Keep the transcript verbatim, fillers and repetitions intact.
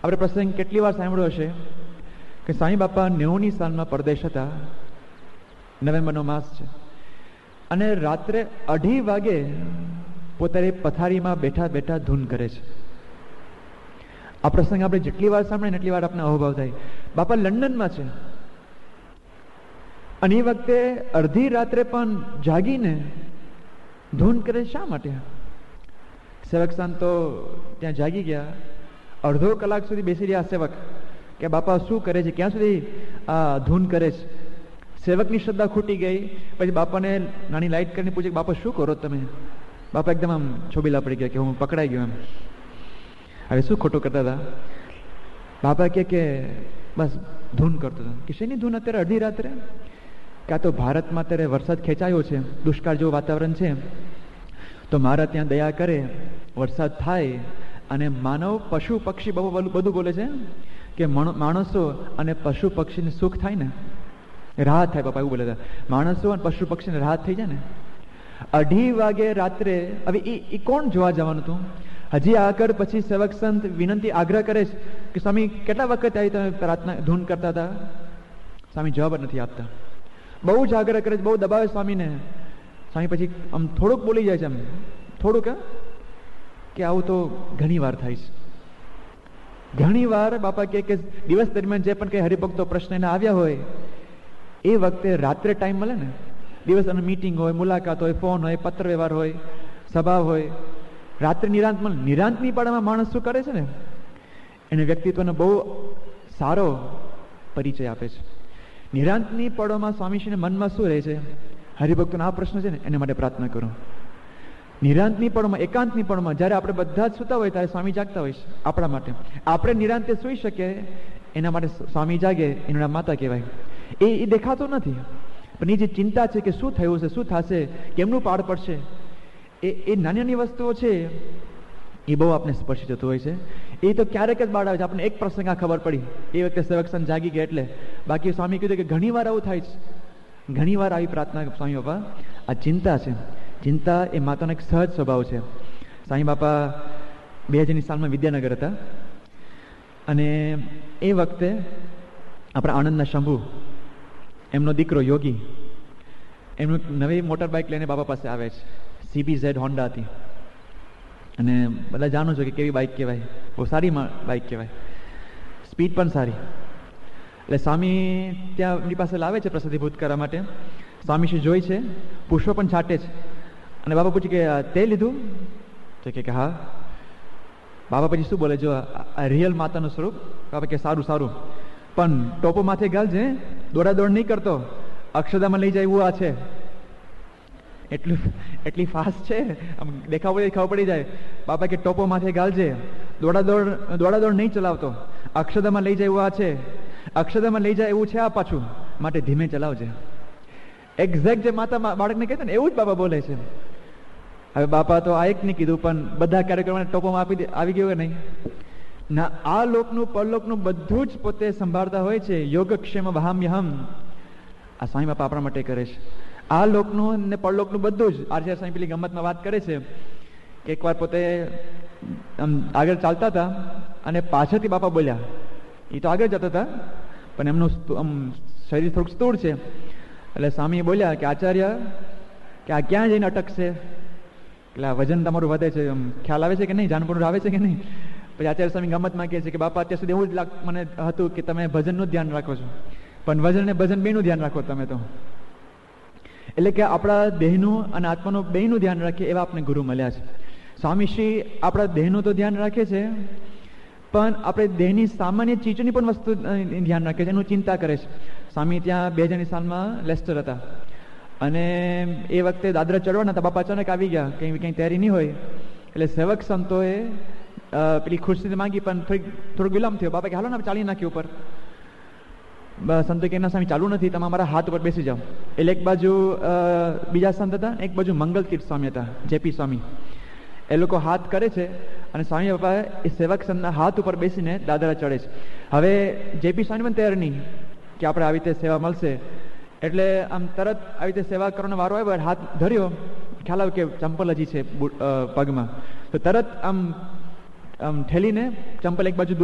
આપણે પ્રસંગ કેટલી વાર સાંભળ્યો હશે કે સાંઈ બાપા નેવુંની સાલમાં પરદેશ હતા. નવેમ્બરનો માસ છે અને રાત્રે અઢી વાગે પોતાની પથારીમાં બેઠા બેઠા ધૂન કરે છે. આ પ્રસંગ આપણે જેટલી વાર સાંભળીએ એટલી વાર આપણને અનુભવ થાય. બાપા લંડનમાં છે અને એ વખતે અડધી રાત્રે પણ જાગીને ધૂન કરે. શા માટે? સેવક સંત તો ત્યાં જાગી ગયા. અડધો કલાક સુધી બેસી રહ્યા સેવક કે બાપા શું કરે છે, ક્યાં સુધી આ ધૂન કરે છે. સેવકની શ્રદ્ધા ખૂટી ગઈ. પછી બાપાને નાની લાઈટ કરીને પૂછે બાપા શું કરો તમે? બાપા એકદમ આમ છોબીલા પડી ગયા કે હું પકડાઈ ગયો એમ. હવે શું ખોટું કરતા હતા? બાપા કે કે બસ ધૂન કરતો હતો. કે શેની ધૂન અત્યારે અડધી રાત્રે? કાં તો ભારતમાં અત્યારે વરસાદ ખેંચાયો છે, દુષ્કાળ જેવું વાતાવરણ છે, તો મારા ત્યાં દયા કરે વરસાદ થાય અને માનવ પશુ પક્ષી બહુ બધું બોલે છે કે માણસો અને પશુ પક્ષીને સુખ થાય ને, રાહત થાય. બાપા એવું બોલે હતા, માણસો અને પશુ પક્ષીને રાહત થઈ જાય ને. અઢી વાગે રાત્રે હવે એ કોણ જોવા જવાનું હતું? હજી આગળ પછી સેવક સંત વિનંતી આગ્રહ કરે છે કે સ્વામી કેટલા વખત આવી તમે પ્રાર્થના ધૂન કરતા હતા? સ્વામી જવાબ નથી આપતા. બહુ જ આગ્રહ કરે છે, બહુ દબાવે સ્વામીને. સ્વામી પછી આમ થોડુંક બોલી જાય છે, આમ થોડુંક કે આવું તો ઘણી વાર થાય છે. ઘણી વાર બાપા કે દિવસ દરમિયાન જે પણ કઈ હરિભક્તો પ્રશ્ન એને આવ્યા હોય એ વખતે રાત્રે ટાઈમ મળે ને, દિવસ અને મીટિંગ હોય, મુલાકાત હોય, ફોન હોય, પત્ર વ્યવહાર હોય, સભા હોય, રાત્રે નિરાંત મળે. નિરાંતની પાડામાં માણસ શું કરે છે ને એને વ્યક્તિત્વનો બહુ સારો પરિચય આપે છે. નિરાંતની પળોમાં સ્વામીશ્રીને મનમાં શું રહે છે? હરિભક્તોનો આ પ્રશ્ન છે ને એના માટે પ્રાર્થના કરો. નિરાંતની પળોમાં, એકાંતની પળોમાં જ્યારે આપણે બધા જ સૂતા હોય ત્યારે સ્વામી જાગતા હોય છે આપણા માટે. આપણે નિરાંતે સૂઈ શકીએ એના માટે સ્વામી જાગે, એનું નામ માતા કહેવાય. એ એ દેખાતો નથી, પણ એ જે ચિંતા છે કે શું થયું છે, શું થશે, કેમનું પાડ પડશે, એ એ નાની નાની વસ્તુઓ છે એ બહુ આપણે સ્પર્શી જતું હોય છે. એ તો ક્યારેક જ બાળ આવે છે. આપણને એક પ્રસંગ આ ખબર પડી એ વખતે સેવક સંત જાગી ગયા એટલે. બાકી સ્વામી કીધું કે ઘણી વાર આવું થાય છે, ઘણી વાર આવી પ્રાર્થના. સ્વામી બાપા આ ચિંતા છે, ચિંતા એ માતાનો એક સહજ સ્વભાવ છે. સાંઈ બાપા બે હજારની સાલમાં વિદ્યાનગર હતા અને એ વખતે આપણા આણંદના શંભુ એમનો દીકરો યોગી એમનું નવી મોટર બાઇક લઈને બાપા પાસે આવે છે. સીબી ઝેડ હોન્ડા હતી અને બધા જાણો છો કે કેવી બાઇક કહેવાય, બહુ સારી બાઇક કહેવાય, સ્પીડ પણ સારી. એટલે સ્વામી ત્યાં એમની પાસે લાવે છે પ્રસિદ્ધિભૂત કરવા માટે. સ્વામીશ્રી જોઈ છે, પુષ્પ પણ છાંટે છે અને બાપા પૂછે કે તે લીધું? તો કે હા. બાપા પછી શું બોલે? જો આ રિયલ માતાનું સ્વરૂપ. બાપા કે સારું સારું, પણ ટોપો માથે ગાલજે, દોડા દોડ નહીં કરતો, અક્ષરધામમાં લઈ જાય એવું આ છે. એટલું એટલી ફાસ્ટ છે, આમ દેખાવ પડી ખબર પડી જાય. બાપા કે ટોપો માથે ગાલજે, દોડા દોડ દોડા દોડ નહીં ચલાવતો, અક્ષરધામમાં લઈ જાય એવું આ છે, અક્ષરધામમાં લઈ જાય એવું છે આ પાછું, માટે ધીમે ચલાવજે. એક્ઝેક્ટ જે માતા બાળકને કહેતા ને એવું જ બાપા બોલે છે. હવે બાપા તો આ એક નહીં કીધું, પણ બધા કાર્યક્રમોને ટોપોમાં આપી આવી ગયો કે નહીં ના. આ લોકનું પરલોકનું બધું જ પોતે સંભાળતા હોય છે. યોગક્ષેમ વહામ્યહમ આ સાંઈ બાપા આપણા માટે કરે છે. આ લોકનું ને પરલોકનું બધું જ. આચાર્ય સાંઈ પેલી ગમતમાં વાત કરે છે કે એકવાર પોતે આમ આગળ ચાલતા હતા અને પાછળથી બાપા બોલ્યા. એ તો આગળ જતા હતા પણ એમનું આમ શરીર થોડુંક સ્થૂળ છે. એટલે સ્વામી બોલ્યા કે આચાર્ય કે આ ક્યાં જઈને અટકશે? એટલે આ વજન તમારું વધે છે, એમ ખ્યાલ આવે છે કે નહીં? જાનપુર આવે છે કે નહીં? પછી આચાર્ય સ્વામી ગમતમાં કહે છે કે બાપા અત્યાર સુધી એવું જ મને હતું કે તમે ભજનનું જ ધ્યાન રાખો છો, પણ વજન ને ભજન બેનું ધ્યાન રાખો તમે તો. એટલે કે આપણા દેહનું અને આત્માનું બેનું ધ્યાન રાખીએ એવા આપણે ગુરુ મળ્યા છે. સ્વામીશ્રી આપણા દેહનું તો ધ્યાન રાખે છે, પણ આપણે દેહની સામાન્ય ચીજોની પણ વસ્તુ ધ્યાન રાખે છે, એનું ચિંતા કરે છે. સ્વામી ત્યાં બે હજારની સાલમાં લેસ્ટર હતા અને એ વખતે દાદરા ચડવાના હતા. બાપા અચાનક આવી ગયા, કંઈ કંઈ તૈયારી નહીં હોય એટલે સેવક સંતોએ પેલી ખુરશી માંગી પણ થોડીક થોડુંક વિલંબ થયો. બાપા કે હાલો ને ચાલી નાખી ઉપર. સંતો કે એના સ્વામી ચાલુ નથી, તમે અમારા હાથ ઉપર બેસી જાઓ. એટલે એક બાજુ બીજા સંત હતા, એક બાજુ મંગલતીર્થ સ્વામી હતા, જેપી સ્વામી. એ લોકો હાથ કરે છે અને સ્વામી બાપા એ સેવક સંતના હાથ ઉપર બેસીને દાદરા ચડે છે. હવે જેપી સ્વામી પણ તૈયાર નહીં કે આપણે આવી રીતે સેવા મળશે. એટલે આમ તરત આવી રીતે સેવા કરવાનો વારો આવ્યો, હાથ ધર્યો, ખ્યાલ આવ્યો કે ચંપલ હજી છે પગમાં, તો તરત આમ આમ ઠેલીને ચંપલ એક બાજુ